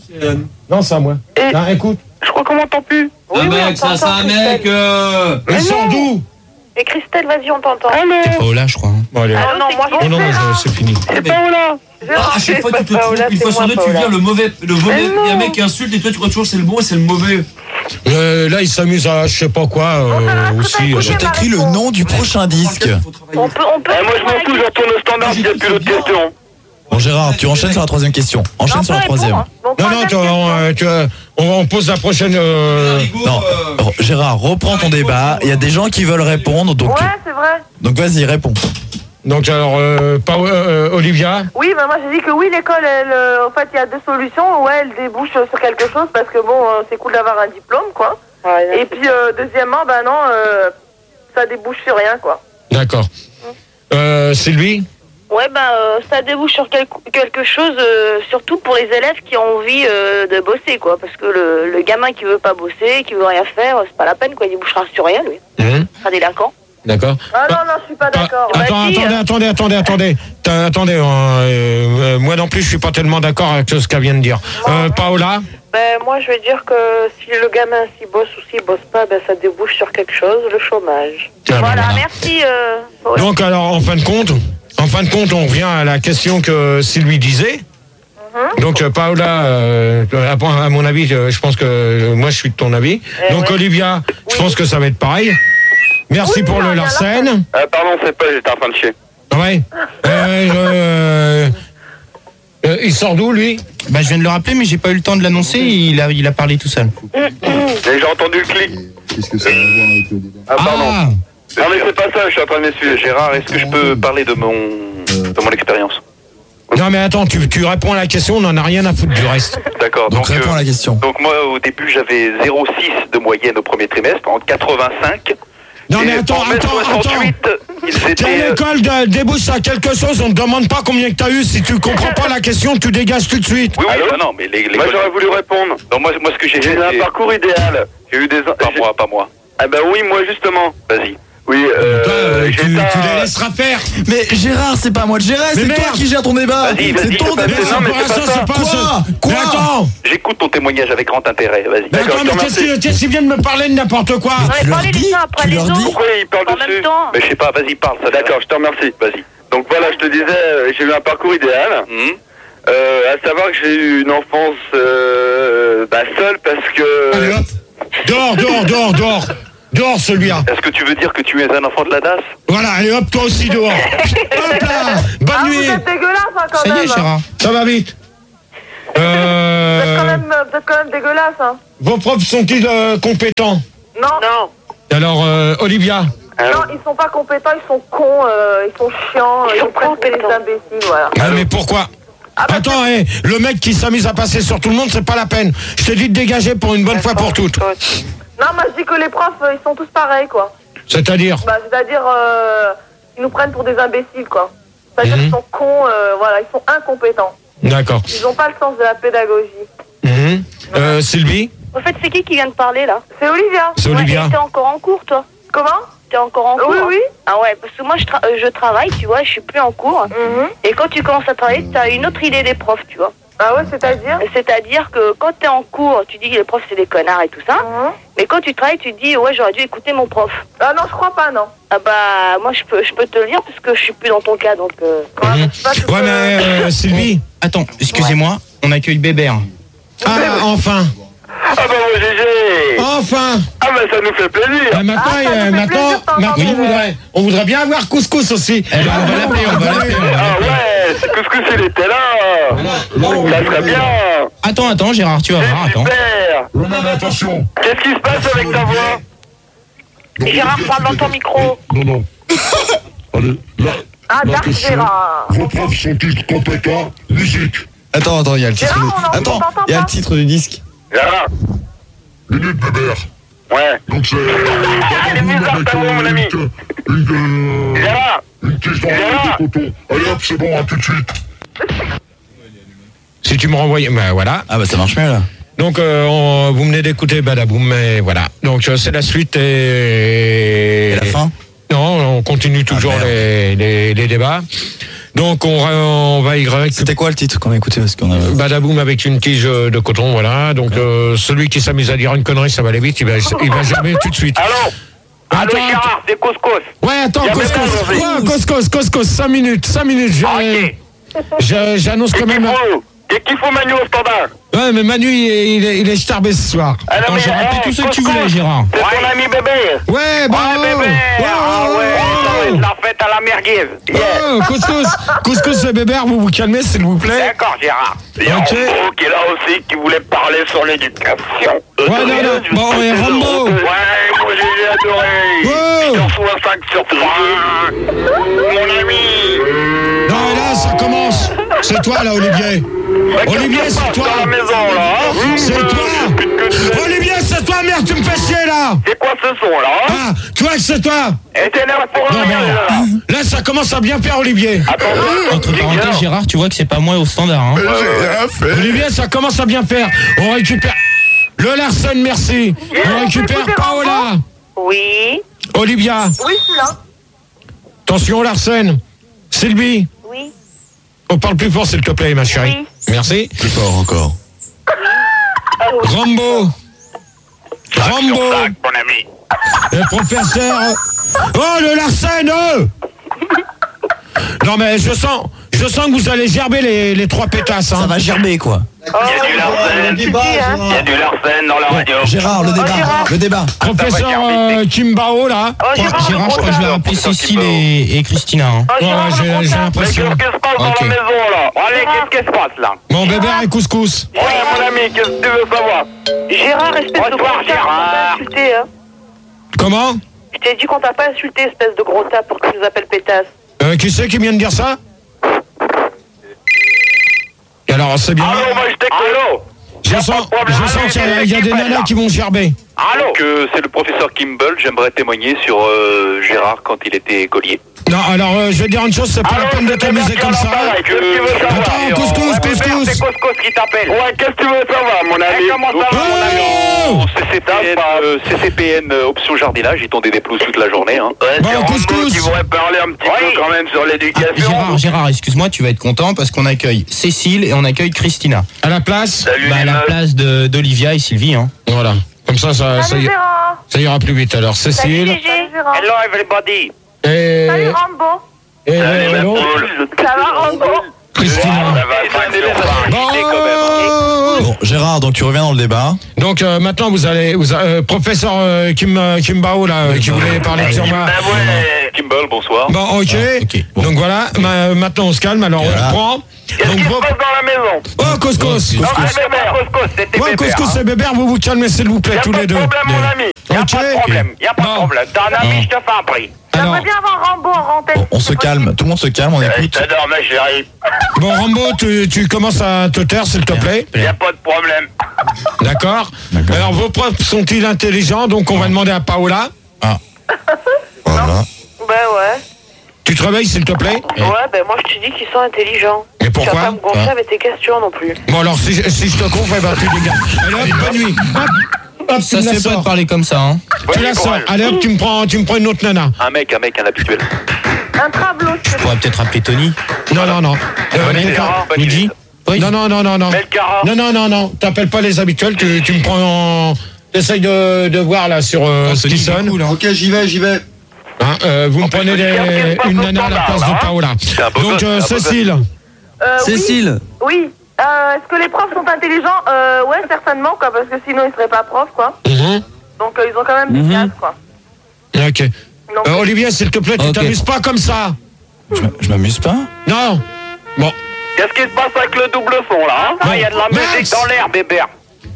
Non, c'est à moi. Et- Ah, écoute. je crois qu'on m'entend plus. Un mec, ça c'est un mec. euh, Ils Mais sont non. d'où? Et Christelle, vas-y, on t'entend. C'est Allô. Paola, je crois. hein. Bon, allez. Ah non, moi je Oh non, mais c'est fini. C'est Paola. Ah, à chaque fois tu te trompes, une fois sur deux, tu viens le mauvais. Le mauvais, Mais non. il y a un mec qui insulte et toi tu crois toujours c'est le bon et c'est le mauvais. Euh, là, ils s'amusent à je sais pas quoi euh, aussi. Je t'écris le nom du prochain disque. On peut, on peut. Eh, moi je m'en fous, je retourne au standard s'il n'y a plus d'autres questions. Bon Gérard, tu enchaînes sur la troisième question. Enchaîne sur la troisième. Non, non, tu, on, euh, tu, euh, on, on pose la prochaine. euh, Non, R- Gérard, reprends ton débat. Il y a des gens qui veulent répondre, donc Ouais, c'est vrai. donc vas-y, réponds. Donc, alors, euh, pas, euh, Olivia. Oui, bah moi j'ai dit que oui, l'école, elle, euh, en fait, il y a deux solutions. Ouais, elle débouche sur quelque chose parce que bon, euh, c'est cool d'avoir un diplôme, quoi. Et puis, euh, deuxièmement, bah non, euh, ça débouche sur rien, quoi. D'accord. Euh, Sylvie. Ouais, bah euh, ça débouche sur quel- quelque chose, euh, surtout pour les élèves qui ont envie euh, de bosser, quoi. Parce que le, le gamin qui veut pas bosser, qui veut rien faire, c'est pas la peine, quoi. Il débouchera sur rien, lui. Mmh. Il sera délinquant. D'accord. Ah non, non, je suis pas d'accord. Ah, attends, Vas-y, attendez, euh, attendez, attendez, attendez. T'as- Attendez, euh, euh, moi non plus, je suis pas tellement d'accord avec ce qu'elle vient de dire. Euh, Paola. Ben, moi, je vais dire que si le gamin s'y bosse ou s'y bosse pas, ben, ça débouche sur quelque chose, le chômage. Tiens, ben, voilà, voilà. merci. Euh, Paul. Donc alors, en fin de compte, en fin de compte, on revient à la question que Sylvie disait. Donc euh, Paola, euh, à, à mon avis, euh, je pense que euh, moi je suis de ton avis. Eh Donc ouais. Olivia, je pense que ça va être pareil. Merci Oui, pour non, le il y a Larsen. Euh, pardon, c'est pas, j'étais en train de chier. Ouais. Euh, euh, euh, il sort d'où lui? Bah, je viens de le rappeler, mais j'ai pas eu le temps de l'annoncer. Il a, il a parlé tout seul. Et j'ai entendu le clic. Qu'est-ce que ça a à voir avec le débat? Ah, pardon. Ah, Non, mais c'est pas ça, je suis en train de m'essuyer. Gérard, est-ce que je peux parler de mon, de mon expérience? Non mais attends, tu, tu réponds à la question, on n'en a rien à foutre du reste. D'accord. Donc, Donc, réponds euh, à la question. donc moi, au début, j'avais zéro virgule six de moyenne au premier trimestre, en quatre-vingt-cinq. Non mais Et attends, en mai attends, attends. soixante-huit, ils T'es étaient... à euh, l'école de, débouche à quelque chose, on te demande pas combien que t'as eu. Si tu comprends pas la question, tu dégages tout de suite. Oui, oui, bah non, mais les, les moi j'aurais voulu répondre. Non, moi, moi ce que j'ai fait, c'est un parcours idéal. J'ai eu des... Pas moi, pas moi. Ah bah oui, moi justement. Vas-y. Oui, euh... Toi, euh, j'ai tu, tu pas- les laisseras faire. Mais Gérard, c'est pas à moi de gérer, c'est Mais toi merde. qui gère ton débat. Vas-y, vas-y, C'est ton je passe- débat. non, mais pour c'est pas l'instant, ça. c'est pas Quoi ça. Quoi Mais attends. J'écoute ton témoignage avec grand intérêt. Vas-y. Mais D'accord, attends, je te mais qu'est-ce remercie. qu'il qu'est-ce qu'il vient de me parler de n'importe quoi? On Tu avait leur parlé dis, des uns après tu les leur autres. dis. Pourquoi il parle En dessus même temps. Mais je sais pas, vas-y, parle. Ça D'accord, je te remercie. Vas-y. Donc voilà, je te disais, euh, j'ai eu un parcours idéal. Hmm. Euh, à savoir que j'ai eu une enfance euh, bah, seule parce que... Allez hop. Dehors, dehors, dehors, dehors. Dehors, celui-là. Est-ce que tu veux dire que tu es un enfant de la D A S? Voilà, allez hop, toi aussi dehors. Hop là. Bonne Ah, nuit. vous êtes dégueulasse, hein, quand Ça y même. est, Gérard. Ça va vite. Vous êtes quand Euh, même, vous êtes quand même dégueulasse, hein. vos profs sont-ils euh, compétents? Non. Non. Alors, euh, Olivia. Non, ils sont pas compétents, ils sont cons, euh, ils sont chiants, ils, ils sont prennent pour des imbéciles, voilà. Ah, mais pourquoi? Ah, bah, Attends, hé, le mec qui s'amuse à passer sur tout le monde, c'est pas la peine. Je te dis de dégager pour une bonne fois pour toutes. Non, moi je dis que les profs, euh, ils sont tous pareils, quoi. C'est-à-dire? Bah, c'est-à-dire, euh, ils nous prennent pour des imbéciles, quoi. C'est-à-dire Mhm. qu'ils sont cons, euh, voilà, ils sont incompétents. D'accord. Ils n'ont pas le sens de la pédagogie. Mhm. Euh, Sylvie? En fait, c'est qui qui vient de parler là? C'est Olivia. C'est Olivia. Ouais, t'es encore en cours, toi? Comment? T'es encore en cours? Oui, oui. Ah ouais, parce que moi je, tra- euh, je travaille, tu vois, je suis plus en cours. Mhm. Et quand tu commences à travailler, t'as une autre idée des profs, tu vois. Ah ouais, c'est-à-dire? C'est-à-dire que quand t'es en cours, tu dis que les profs c'est des connards et tout ça. Mhm. Mais quand tu travailles, tu te dis, ouais, j'aurais dû écouter mon prof. Ah non, je crois pas, non. Ah bah, moi je peux, je peux te le dire parce que je suis plus dans ton cas, donc. Euh... Mhm. Pas tout, Ouais, mais euh, Sylvie? Attends, excusez-moi, on accueille Bébert. Ah, enfin. Ah bah mon G G. Enfin. Ah bah ça nous fait plaisir. Ah, maintenant, Ah, ça euh, nous fait maintenant, plaisir de t'entendre, maintenant, on, Bébert. voudrait, on voudrait bien avoir couscous aussi. Eh ben, on va l'appeler, on va l'appeler, on va Ah l'appeler. ouais, c'est que ce que s'il était là. Ça serait bien. Attends, attends, Gérard, tu vas voir, C'est attends. super. Romain, attention. Qu'est-ce qui se passe avec ta voix? Gérard, parle dans ton micro. Non, non. Allez, là, Ah, la Dark question. Gérard. Vos profs sont-ils compétents? Musique. Attends, attends, il y a le titre. Gérard, du- on en- Attends, on t'entend il y a pas. le titre du disque. Gérard. Minute Bébert. Ouais. Donc c'est. Elle est bizarre, ta voix, mon ami. Une. euh, Gérard. Une tige dans Gérard. le coton. Allez hop, c'est bon, à tout de suite. Si tu me renvoyais, ben voilà. Ah bah ça marche mieux là. Donc, euh, on- vous venez d'écouter Badaboum, mais voilà. Donc, euh, c'est la suite et... Et la fin? Non, on continue toujours merde. les, les, les débats. Donc, on, ra- on va y récupérer C'était quoi le titre qu'on a écouté parce qu'on a... Badaboum avec une tige de coton, voilà. Donc, euh, celui qui s'amuse à dire une connerie, ça va aller vite, il va, il va gerber tout de suite. Allô. Allô Attends, Gérard, c'est Couscous. Ouais, attends, Y a couscous. Bébert, Ouais, couscous, couscous, cinq minutes, cinq minutes. je- Ok. je- J'annonce quand Qu'est-ce même... qu'il faut? Qu'est-ce qu'il faut Manu au standard? Ouais, mais Manu, il est, il est, il est starbé ce soir. Ah non, Attends, mais, j'ai rappelé eh, tout ce que tu Couscous, voulais, Gérard. C'est ton ami bébé. Ouais, bah... Ah bébé. oh, Ah oh, ouais, oh, ça va oh. être la fête à la merguez. Yeah. Oh, couscous, couscous et Bébert, vous vous calmez s'il vous plaît. D'accord Gérard. Il y a Ok. Rambo qui est là aussi qui voulait parler sur l'éducation. Ouais, non, non. Bon, et Rambo. Ouais, moi j'ai adoré. Oh. Je reçois cinq sur trois. Mon ami. Non, mais là, ça commence. C'est toi, là, Olivier. Bah, Olivier, qu'est-ce qui se c'est passe toi. dans la maison là, hein? C'est toi. Olivier, c'est toi, merde, tu me fais chier, là. C'est quoi ce son là, hein? Ah, tu vois que c'est toi. Et t'énerves pour Non, rien mais là. là, ça commence à bien faire, Olivier. Attends, Entre parenthèses, Gérard, tu vois que c'est pas moi au standard, hein. J'ai rien fait. Olivier, ça commence à bien faire. On récupère le Larsen, merci. On récupère Paola. Oui. Olivia. Oui, je suis là. Attention, Larsen. Sylvie. Oui. On parle plus fort, s'il te plaît, ma chérie. Oui. Merci. Plus fort encore. Rambo. Rambo. Tac, mon ami. Le professeur. Oh, le Larsen, oh. Non, mais je sens, je sens que vous allez gerber les, les trois pétasses. Ça Hein. va gerber quoi. Il y a du Larsen. Il y a du Larsen dans la radio. Gérard, le débat, le débat. Professeur euh, Kimbao, là. Oh, Gérard, Gérard, je crois que je vais rappeler Cécile et, et Christina, hein. Oh, Ouais, Gérard, j'ai- le j'ai comptable. Mais l'impression. qu'est-ce qui se passe dans Ok. la maison là? Allez, qu'est-ce qui se passe là? Bon, Bébert et couscous. Ouais, mon ami, qu'est-ce que tu veux savoir? Gérard, espèce de Bonsoir, gros tape, Gérard. on t'a insulté, hein. Comment? Je t'ai dit qu'on t'a pas insulté, espèce de gros tape, pour que tu nous appelles pétasse. euh, Qui c'est qui vient de dire ça? Et alors, c'est bien. Allô, moi je t'écoute. Allô? Je sens, je sens qu'il y a, il y a des nanas qui vont gerber. Allô? Que c'est le professeur Kimball, j'aimerais témoigner sur euh, Gérard quand il était écolier. Non, alors, euh, je vais dire une chose, c'est pas la peine de t'amuser comme ça. Qu'est-ce que tu veux savoir? Attends, couscous, Ouais, couscous. Bébert, c'est couscous qui t'appelle. Ouais, qu'est-ce que tu veux savoir, mon ami? Comment ça va, mon ami? Oh C C P N, euh, C C P N euh, option jardinage, ils tondent des pelouses toute la journée. Hein. Ouais, Bon, c'est Rambo couscous. qui voudrait parler un petit peu quand même sur Ah, l'éducation. Gérard, Gérard, excuse-moi, tu vas être content parce qu'on accueille Cécile et on accueille Christina. À la place. Salut Bah, à les la meufs. place de- d'Olivia et Sylvie, hein. Voilà. Comme ça, ça, ça, Salut y- Gérard. ça ira plus vite. Alors, Salut, Cécile. Gégé. Salut Gérard. Hello everybody. Et, Salut Rambo. et Salut ma l'autre. poule. Ça va Rambo? Christina. Bon. Bon, Gérard, donc tu reviens dans le débat. Donc euh, maintenant vous allez, vous, euh, professeur euh, Kim euh, Kimbao là, euh, qui voulait parler sur moi. Kimball, bonsoir. Bon, ok. Ah, okay. Bon. Donc voilà, ma, maintenant on se calme. Alors Voilà. on reprend. Qu'est-ce Donc qui se vos- passe dans la maison? Oh, couscous. Non, ah, Bébert, couscous, c'était Ouais, Bébert. couscous et Bébert, vous vous calmez s'il vous plaît Y'a tous pas les de deux. problème, mon ami. Y'a Ok. pas de problème. Y'a pas de Bon. problème. T'as un ami, je te fais un prix. Alors, J'aimerais bien avoir Rambo en antenne. On, on se calme, tout le monde se calme, on Je écoute. t'adore, ma chérie. bon Rambo, tu, tu commences à te taire s'il te plaît. Y'a pas de problème. D'accord. D'accord. Alors vos profs sont-ils intelligents? Donc on va demander à Paola. Voilà. Ben ouais. Tu te réveilles s'il te plaît. Ouais, ben moi je te dis qu'ils sont intelligents. Et Tu vas pourquoi? pas me gonfler avec tes questions non plus. Bon alors si, je- si je te confonds, eh ben, tu dégages. Allez hop, bonne nuit. Hop, hop, Ça tu se la fait pas sors. de parler comme ça, hein. Tu la sors. Allez hop, tu me prends, tu me prends une autre nana. Un mec, un mec, un habituel. Un tableau, Je pourrais peut-être appeler Tony. Non non non. Euh, Bonne idée, Melka- Gérard, bonne Luigi. idée. Oui. Non non non non non. Melkara. Non non non non. T'appelles pas les habituels. Tu, tu me prends. En... T'essayes de, de voir là sur euh, ce qui sonne. Ok, j'y vais, j'y vais. Hein, euh, vous me prenez plus, regarde ce qui des- se passe une au nana à la standard, place là, de hein. Paola. C'est un beau Donc gosse, euh, c'est un beau Cécile. Euh, Cécile. Oui. oui. Euh, Est-ce que les profs sont intelligents? Euh, ouais, certainement, quoi, parce que sinon ils seraient pas profs, quoi. Mhm. Donc euh, ils ont quand même des classes, quoi. Ok. Donc, Euh, Olivier, s'il te plaît, tu Ok. t'amuses pas comme ça. Je m- Je m'amuse pas. Non. Bon. Qu'est-ce qui se passe avec le double son, là, hein? Ah, y a de la Max. musique dans l'air, Bébert.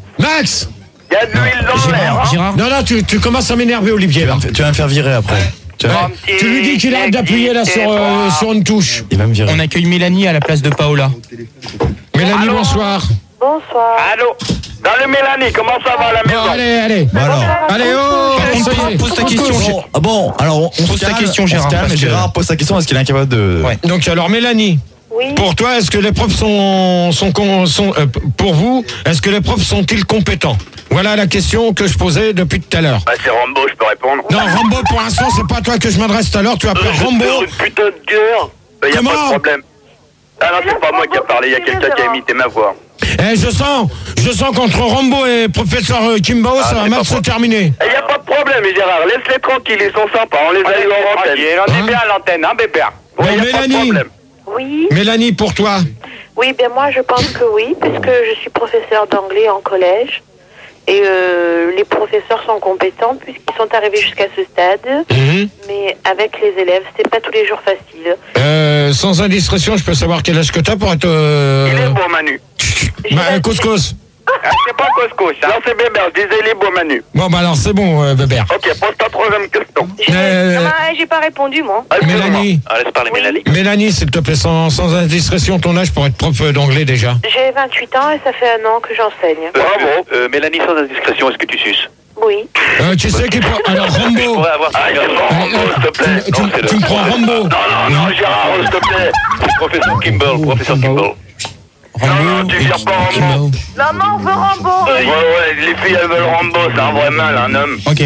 Max. Y a de l'huile dans l'air, Gérard, hein? Gérard. Non non, tu, tu commences à m'énerver, Olivier. Tu vas me, fa- tu vas me faire virer après. Tu, vas- Ouais. Tu lui dis qu'il arrête d'appuyer là sur, euh, sur une touche. Il va me virer. On accueille Mélanie à la place de Paola. Mélanie, Allô. bonsoir. bonsoir. Allô? Salut Mélanie, comment ça va à la Bon, maison? allez, allez. Bon, alors. Allez, oh, Par contre, ça y est. pose ta question, Bon, ah bon, alors on, on Pose se ta calme, question, on se Gérard, calme, parce et que- Gérard pose sa question parce qu'il est incapable de. Ouais. Donc alors Mélanie, Oui. pour toi, est-ce que les profs sont, sont, con- sont euh, pour vous, est-ce que les profs sont-ils compétents? Voilà la question que je posais depuis tout à l'heure. Bah, c'est Rambo, je peux répondre. Non, Rambo, pour l'instant, c'est pas à toi que je m'adresse tout à l'heure. Tu Euh, appelles je Rambo. pleure une putain de guerre. Bah, y a Comment? pas de problème. Ah non, c'est pas moi qui a parlé, y a quelqu'un qui a imité ma voix. Eh, je sens, je sens qu'entre Rambo et professeur euh, Kimbao, ça va c'est mal pas se moi. terminer. Il y a pas de problème, Gérard, laisse-les tranquilles, ils sont sympas, on les a eu en antenne. On est Hein? bien à l'antenne, hein, Bébert? Bon, Ouais, y a pas de Mélanie. problème. Oui. Mélanie, pour toi. Oui, ben moi je pense que oui, puisque je suis professeur d'anglais en collège. Et euh, les professeurs sont compétents puisqu'ils sont arrivés jusqu'à ce stade. Mhm. Mais avec les élèves, c'est pas tous les jours facile. Euh, sans indiscrétion, je peux savoir quel âge que t'as pour être... Euh... Il est beau, Manu. Bah, euh, couscous. Ah, c'est pas couscous, hein. Non, c'est Bébert, je disais il est beau, Manu. Bon, bah alors c'est bon, euh, Bébert. Ok, pose ta troisième question. J'ai Euh, ah, j'ai pas répondu, moi. Ah, excuse-moi. Mélanie. Ah, laisse parler Oui. Mélanie. Mélanie, s'il te plaît, sans, sans indiscrétion, ton âge pour être prof d'anglais déjà. J'ai vingt-huit ans et ça fait un an que j'enseigne. Bravo. Euh, Mélanie, sans indiscrétion, est-ce que tu suces? Oui. Euh, tu sais qui prend... Alors, Rambo. avoir Ah, il prend Rambo, s'il te plaît. Tu, tu- tu me prends Rambo. Non, non, non, Gérard, s'il te plaît. Professeur Kimball, professeur Kimball. Non, non, tu vires pas Rambo. Maman, on veut Rambo. Ouais, ouais, les filles, elles veulent Rambo, c'est un vrai mal, un homme. Ok.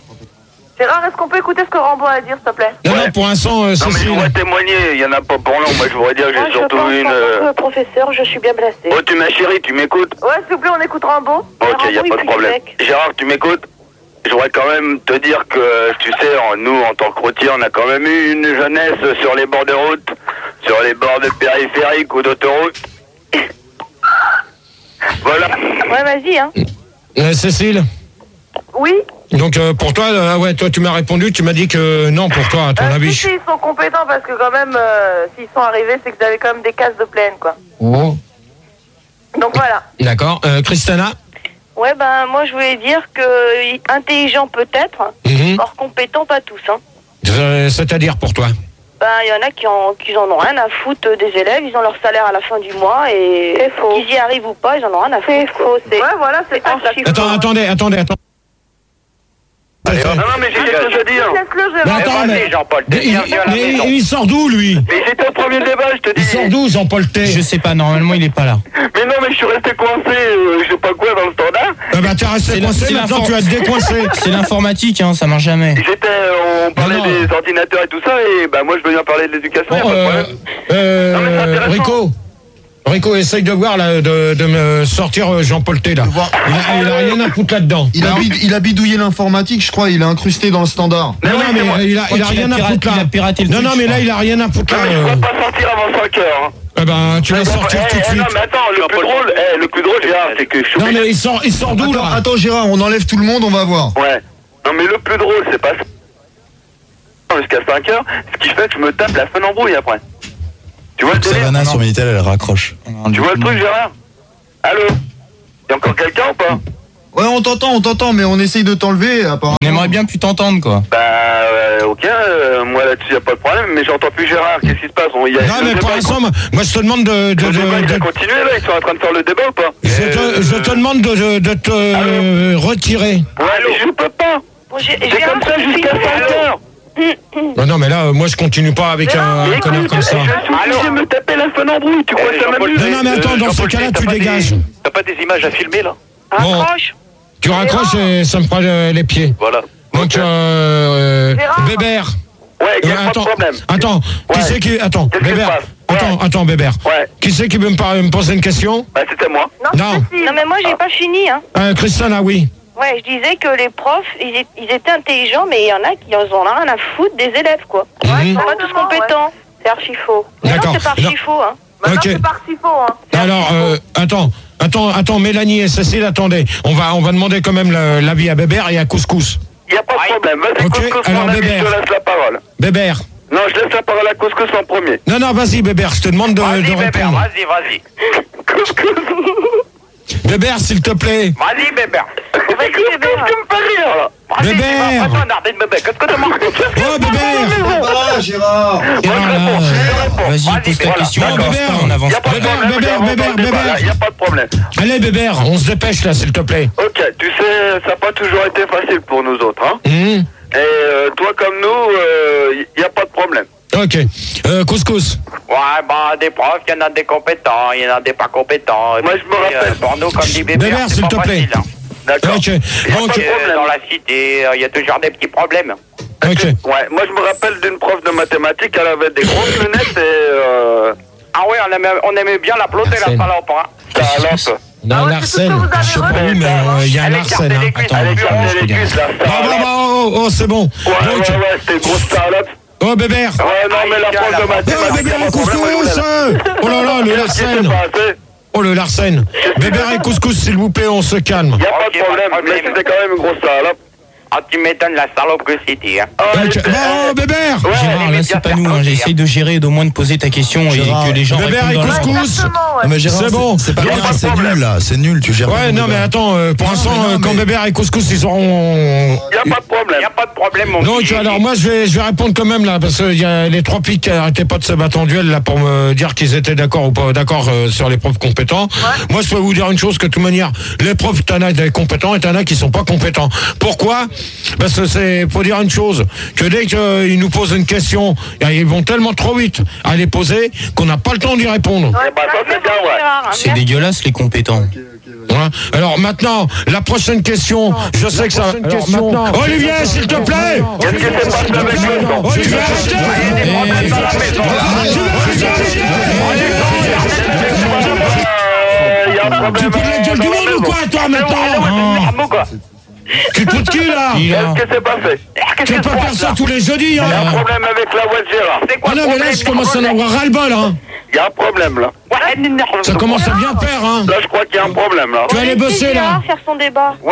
Gérard, est-ce qu'on peut écouter ce que Rambo a à dire, s'il te plaît? Non, Ouais. non, pour l'instant, euh, Non, mais je Cécile. voudrais témoigner, il y en a pas pour long. Moi, je voudrais dire que Moi, j'ai je surtout pense une. qu'en euh, tant que professeur, je suis bien placée. Oh, tu ma chérie, tu m'écoutes? Ouais, s'il vous plaît, on écoute Rambo. Ok, Rambo, y a il pas pue de du problème. bec. Gérard, tu m'écoutes? Je voudrais quand même te dire que, tu sais, en- nous, en tant que routiers, on a quand même eu une jeunesse sur les bords de route, sur les bords de périphériques ou d'autoroute. Voilà. Ouais, vas-y, hein. Euh, Cécile. Oui. Donc, euh, pour toi, euh, ah ouais, toi, tu m'as répondu, tu m'as dit que non pour toi, à ton Euh, avis. si, si, ils sont compétents parce que quand même, euh, s'ils sont arrivés, c'est qu'ils avaient quand même des cases de plaine, quoi. Oh. Donc voilà. D'accord. Euh, Christina. Ouais, ben moi je voulais dire que euh, intelligent peut-être, Mhm. or compétent pas tous. Hein. Euh, C'est-à-dire pour toi. Ben il y en a qui, en, qui en ont rien à foutre des élèves, ils ont leur salaire à la fin du mois et C'est faux. qu'ils y arrivent ou pas, ils en ont rien à foutre. C'est faux, c'est... Ouais, voilà, c'est ça. Attends, attendez, attendez, attendez. Allez, non, non, mais j'ai quelque chose à dire. Laisse-le, je Mais vais... attends, vas-y, mais, Jean-Paul, mais t'es il, bienvenu à la mais maison. il sort d'où, lui? Mais c'était au premier débat, je te dis. Il sort d'où, Jean-Paul T? Je sais pas, normalement il est pas là. Mais non, mais je suis resté coincé, euh, je sais pas quoi, dans le standard. Eh ben, t'es resté C'est la- coincé, c'est maintenant l'info- tu vas te décoincer. C'est l'informatique, hein, ça marche jamais. J'étais, on parlait Non, non. des ordinateurs et tout ça, et bah moi je veux bien parler de l'éducation, Bon, y a pas de euh, problème. euh, Non, mais c'est intéressant. Rico. Rico, essaye de voir, là, de, de me sortir Jean-Paul T, là. Il a, il a rien à foutre là-dedans. Il a, bid, il a bidouillé l'informatique, je crois, il a incrusté dans le standard. Non, non, mais il a, il a rien à foutre là. Non, non, mais là, il a rien à foutre là. Je ne pourrais pas sortir avant cinq heures. Eh ben, tu vas sortir tout de suite. Non, mais attends, le plus drôle, eh, le plus drôle, Gérard, c'est que je suis. Non, mais il sort, il sort d'où, là? Attends, Gérard, on enlève tout le monde, on va voir. Ouais. Non, mais le plus drôle, c'est pas ça. Jusqu'à cinq heures, ce qui fait que je me tape la fun embrouille après. Tu vois le délire? Savannah sur Minitel, elle raccroche. Tu vois le truc, Gérard? Allô? Y'a encore quelqu'un ou pas? Ouais, on t'entend, on t'entend, mais on essaye de t'enlever, apparemment. On aimerait bien plus t'entendre, quoi. Bah, euh, ok, euh, moi là-dessus, y'a pas de problème, mais j'entends plus Gérard, qu'est-ce qui se passe? On, y a, non, mais pour l'instant, moi, je te demande de. de, le de, débat, de, il va de continuer là, ils sont en train de faire le débat ou pas? je, te, je te demande de, de, de te euh, retirer. Ouais, mais je peux pas! Bon, j'ai- C'est Gérard, comme ça je jusqu'à suis- cinq heures! Non, non, mais là, euh, moi, je continue pas avec un, un connard comme ça. Je suis obligé de me taper la fun embrouille, tu crois que ça m'amuse? Non, non, mais attends, dans ce cas-là, tu dégages. T'as pas des images à filmer là? Bon, Raccroche. tu raccroches et ça me fera euh, les pieds. Voilà. Donc, euh, Gérard. Bébert. Ouais, Euh, y'a pas de attends, problème. attends, qui Ouais. c'est qui. Attends, Qu'est-ce qui se Bébert. passe? Attends, Ouais. attends, Bébert. Ouais. Qui c'est qui veut me, par- me poser une question? Bah, c'était moi. Non, Non. c'est Non, mais moi, j'ai pas fini, hein. Euh, Christian, ah oui. Ouais, je disais que les profs, ils, é- ils étaient intelligents, mais il y en a qui en ont rien à foutre des élèves, quoi. Mhm. Ils sont pas tous compétents. C'est archi faux. Mais non, D'accord. c'est pas Non. archi faux, hein. Maintenant, Ok. c'est parti faux, hein. Alors, euh, attends, attends, attends, Mélanie et Cécile, attendez. On va, on va demander quand même le- l'avis à Bébert et à Couscous. Y'a pas de problème. Vas-y, Ok, Couscous, alors, mon ami, je Bébert. te laisse la parole. Bébert. Non, je laisse la parole à Couscous en premier. Non, non, vas-y, Bébert, je te demande de, Vas-y, de Bébert, répondre. vas-y, vas-y. Couscous. Bébert, s'il te plaît. Vas-y, Bébert. Vas-y, Bébert. Tu me fais rire, là. Vas-y, Bébert. tu vas pas t'en bébé. Qu'est-ce que tu m'as Oh, Bébert. Ah, Gérard. Gérard, là, euh, vas-y, pose ta voilà. question, on Non, avance Bébert. pas, on avance Y'a pas pas. de Bébert, problème. Bébert, Gérard, Bébert, on débat, Bébert. là, Y'a pas de problème. Allez, Bébert, on se dépêche là, s'il te plaît. Ok, tu sais, ça n'a pas toujours été facile pour nous autres, hein. Hum, Et euh, toi comme nous, il euh, n'y a pas de problème. Ok. Euh, Couscous. Ouais, bah, des profs, il y en a des compétents, il y en a des pas compétents. Moi, je me Et, euh, rappelle. pour nous, comme dit Bébert, Bébert, c'est s'il pas te plaît. facile, hein. D'accord. Ok. Y a Donc, pas de Euh, problème. dans la cité, euh, il y a toujours des petits problèmes. ok. Ouais, moi je me rappelle d'une prof de mathématiques, elle avait des grosses lunettes et euh, Ah oui, on aimait, on aimait bien l'applaudir, la Arsène. salope, hein. salope. Non, Ah ouais, Larsen. c'est tout ce que vous avez Je sais pas remarqué. où, mais euh, il y a un Elle Larsen. écartait Hein. les cuisses, Attends, elle Elle attends, écartait je les regarde. cuisses, la Bah, bah, salope. bah, oh, oh, c'est bon. Ouais, ouais, Donc, ouais, c'était une grosse salope. oh, Bébert. Ouais, non, mais la prof de Oh, mathématiques, Bébert y a et pas de problème, elle Couscous. voulait la- Oh là là, le Qu'est-ce qui s'est Larsen. passé? Oh, le Larsen. Bébert et Couscous, s'il vous plaît, on se calme. Y a pas Ok, de pas de problème, mais problème. c'était quand même une grosse salope. Ah, tu m'étonnes la salope que c'était, hein. Ah, elle Ok. était- Bon, Bébert. Ouais, Gérard, là, c'est pas nous, hein. J'essaye de gérer, d'au moins de poser ta question Gérard, et que les gens Bébert et répondent dans la... Couscous. Exactement, ouais. Non, mais Gérard, C'est bon. C'est pas Y a bien, pas de c'est problème. nul là, c'est nul, tu gères pas Ouais, ton non, mais débat. attends, euh, pour Non, l'instant, mais non, euh, quand mais- Bébert et Couscous, ils auront. Y a pas de Il problème. n'y a pas de problème, mon Donc, petit. alors, moi, je vais, je vais répondre quand même, là, parce qu'il y a les trois pics qui arrêtaient pas de se battre en duel, là, pour me dire qu'ils étaient d'accord ou pas d'accord euh, sur les profs compétents. Moi, je peux vous dire une chose, que de toute manière, les profs, t'en as des compétents et t'en as qui sont pas compétents. Pourquoi? Parce que c'est, faut dire une chose, que dès qu'ils nous posent une question, ils vont tellement trop vite à les poser qu'on n'a pas le temps d'y répondre. Ouais, Bah, ça, c'est bien, ouais. Gérard, hein. C'est dégueulasse, les compétents. Voilà. Alors maintenant, la prochaine question, je sais que ça. Alors, maintenant, Olivier, s'il te plaît. Qu'est-ce qui s'est passé avec le Olivier, arrêtez. Euh, y a un problème. Tu te fous de la gueule du monde ou quoi, toi, maintenant? Tu te fous de qui, là? Qui, là Qu'est-ce qui s'est passé? Tu vas pas faire ça tous les jeudis, Il y a un hein? problème avec la voix de Gérard. C'est quoi Ah le non, mais là, problème? je commence à en avoir ras-le-bol, hein. Il y a un problème là. Ça commence à bien faire, hein. Là, je crois qu'il y a un problème là. Tu vas aller bosser, là. Gérard, faire son débat. Bon,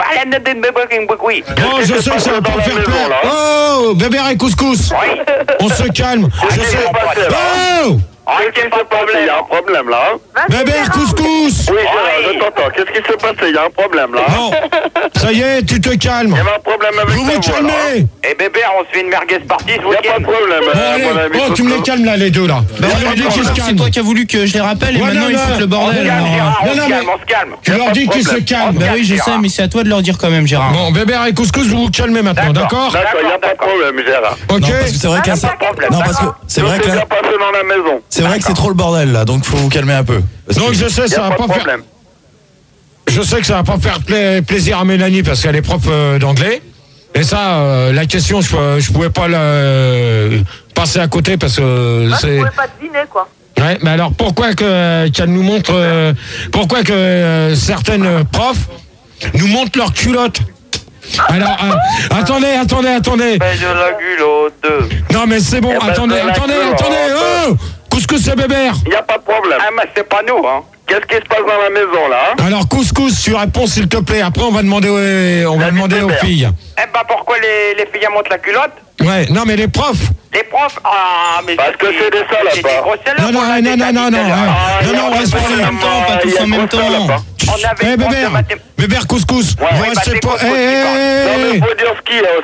je sais que ça va pas faire peur. Oh, Bébert et Couscous. On se calme. Je sais. Oh, Qu'est-ce qui s'est passé? Il y a un problème là. hein? Bébert, Couscous. Oui, Gérard, je t'entends. Qu'est-ce qui s'est passé? Il y a un problème là. hein? Bon, ça y est, tu te calmes. Il y avait un problème avec Vous ta vous voix, là, hein? calmez. Eh bébé, on se fait une merguez party ce Il n'y a pas week-end. de problème, Bon, euh, allez. mon ami. Oh, tu me les Couscous. calmes, là, les deux, là. Bah, Tu leur dis qu'ils se c'est calment. toi qui as voulu que je les rappelle et Ouais, maintenant non, ils non. foutent le On bordel. se calme, alors. Gérard, on Non, se non, calme, mais- on se calme. Tu leur dis qu'ils se calment. Bah oui, je sais, mais c'est à toi de leur dire quand même, Gérard. Bon, Bébert et Couscous, vous vous calmez maintenant, d'accord? D'accord, il n'y a pas de problème, Gérard. Ok. Non, parce que c'est vrai que là, c'est- non, parce que c'est Tout vrai que s'est bien là, passé dans la maison. c'est vrai que c'est trop le bordel là, donc faut vous calmer un peu. Parce Donc que- je sais, Il n'y ça a va pas de pas faire. problème. Je sais que ça va pas faire pla- plaisir à Mélanie parce qu'elle est prof euh, d'anglais. Et ça, euh, la question, je, je pouvais pas la passer à côté parce que Ouais, c'est. vous pouvez pas deviner, quoi. Hein? Ouais, mais alors pourquoi que qu'elle nous montre, euh, pourquoi que euh, certaines profs nous montrent leurs culottes? Alors, euh, attendez, attendez, attendez. Mais de la culotte. Non, mais c'est bon, Eh ben, attendez, de la attendez, culotte. attendez. Oh, couscous et bébert. Y a pas de problème. Ah, mais c'est pas nous, hein. Qu'est-ce qui se passe dans la maison, là, hein? Alors, couscous, tu réponds s'il te plaît. Après, on va demander, aux, on va demander aux filles. Eh ben, pourquoi les, les filles montent la culotte? Ouais, non, mais les profs. Les profs, ah, mais parce que c'est des salopes. Non, non, non, non, non, non, non, non, non, on reste pas en même temps, pas tous en même temps. On avait Eh, bébert, bébert, couscous, Ouais, vous ouais, restez bah, pas. c'est Eh, couscous, eh, Non, mais eh, faut dire ce qu'il y a